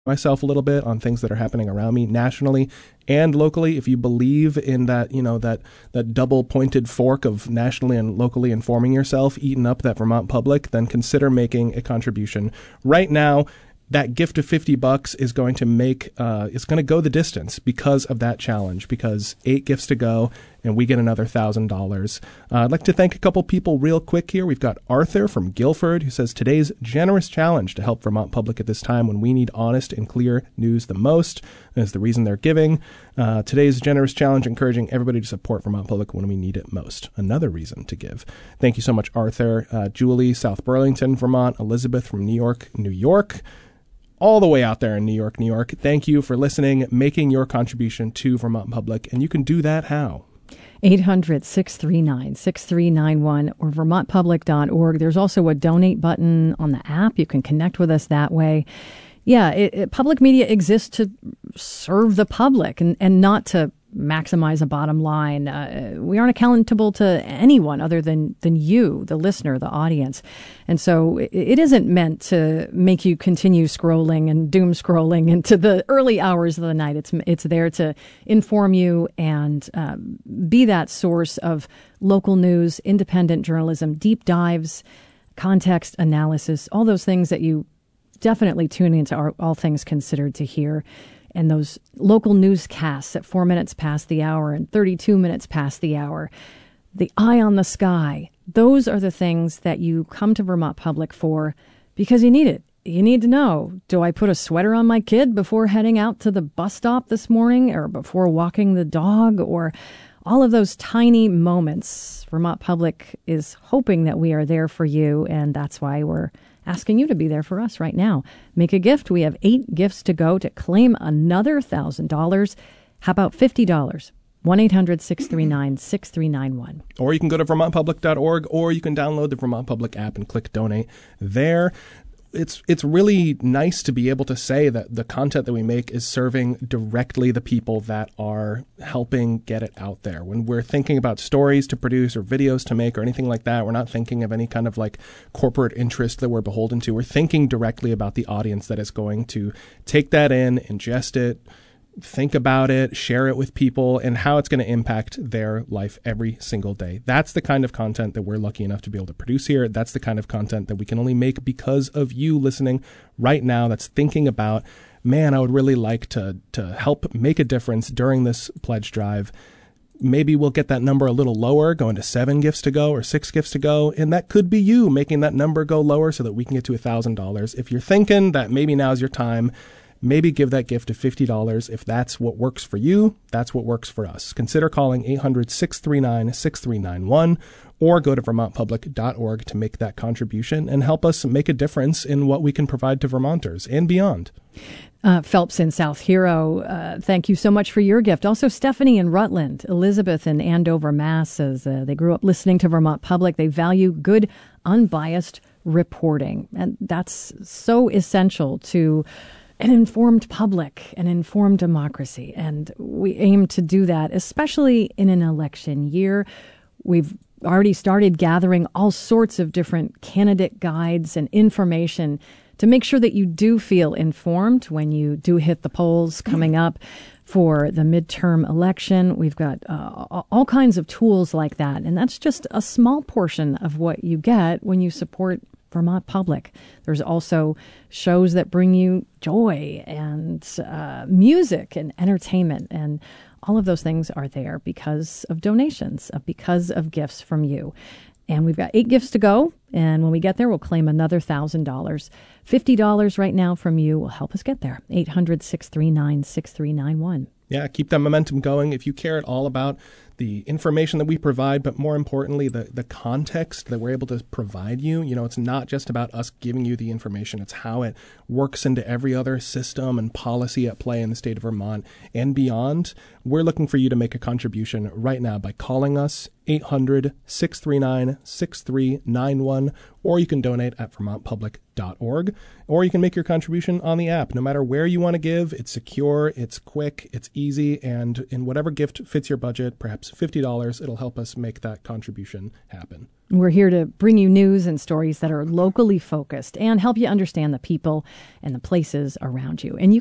myself a little bit on things that are happening around me nationally and locally. If you believe in that, that double pointed fork of nationally and locally informing yourself, eating up that Vermont Public, then consider making a contribution right now. That gift of $50 is going to it's going to go the distance because of that challenge, because 8 gifts to go and we get another $1,000. I'd like to thank a couple people real quick here. We've got Arthur from Guilford, who says today's generous challenge to help Vermont Public at this time when we need honest and clear news the most is the reason they're giving. Today's generous challenge encouraging everybody to support Vermont Public when we need it most. Another reason to give. Thank you so much, Arthur. Julie, South Burlington, Vermont. Elizabeth from New York, New York. All the way out there in New York, New York. Thank you for listening, making your contribution to Vermont Public. And you can do that how? 800-639-6391 or vermontpublic.org. There's also a donate button on the app. You can connect with us that way. Yeah, public media exists to serve the public and not to maximize a bottom line. We aren't accountable to anyone other than you, the listener, the audience. And so it isn't meant to make you continue scrolling and doom scrolling into the early hours of the night. It's there to inform you and be that source of local news, independent journalism, deep dives, context analysis, all those things that you definitely tune into All Things Considered to hear. And those local newscasts at 4 minutes past the hour and 32 minutes past the hour, the eye on the sky, those are the things that you come to Vermont Public for because you need it. You need to know, do I put a sweater on my kid before heading out to the bus stop this morning or before walking the dog, or all of those tiny moments? Vermont Public is hoping that we are there for you, and that's why we're asking you to be there for us right now. Make a gift. We have 8 gifts to go to claim another $1,000. How about $50? 1-800-639-6391. Or you can go to vermontpublic.org, or you can download the Vermont Public app and click donate there. It's really nice to be able to say that the content that we make is serving directly the people that are helping get it out there. When we're thinking about stories to produce or videos to make or anything like that, we're not thinking of any kind of like corporate interest that we're beholden to. We're thinking directly about the audience that is going to take that in, ingest it, think about it, share it with people, and how it's going to impact their life every single day. That's the kind of content that we're lucky enough to be able to produce here. That's the kind of content that we can only make because of you listening right now, that's thinking about, man, I would really like to help make a difference during this pledge drive. Maybe we'll get that number a little lower, going to 7 gifts to go or 6 gifts to go. And that could be you making that number go lower so that we can get to $1,000. If you're thinking that maybe now's your time, maybe give that gift of $50. If that's what works for you, that's what works for us. Consider calling 800-639-6391 or go to vermontpublic.org to make that contribution and help us make a difference in what we can provide to Vermonters and beyond. Phelps in South Hero, thank you so much for your gift. Also, Stephanie in Rutland, Elizabeth in Andover, Mass. says they grew up listening to Vermont Public. They value good, unbiased reporting. And that's so essential to an informed public, an informed democracy. And we aim to do that, especially in an election year. We've already started gathering all sorts of different candidate guides and information to make sure that you do feel informed when you do hit the polls coming up for the midterm election. We've got all kinds of tools like that. And that's just a small portion of what you get when you support Vermont Public. There's also shows that bring you joy and music and entertainment, and all of those things are there because of donations, because of gifts from you. And we've got 8 gifts to go, and when we get there, we'll claim another $1,000. $50 right now from you will help us get there. 800-639-6391. Yeah, keep that momentum going. If you care at all about the information that we provide, but more importantly, the context that we're able to provide you. You know, it's not just about us giving you the information. It's how it works into every other system and policy at play in the state of Vermont and beyond. We're looking for you to make a contribution right now by calling us 800-639-6391, or you can donate at vermontpublic.org, or you can make your contribution on the app. No matter where you want to give, it's secure, it's quick, it's easy, and in whatever gift fits your budget, perhaps $50. It'll help us make that contribution happen. We're here to bring you news and stories that are locally focused and help you understand the people and the places around you. And you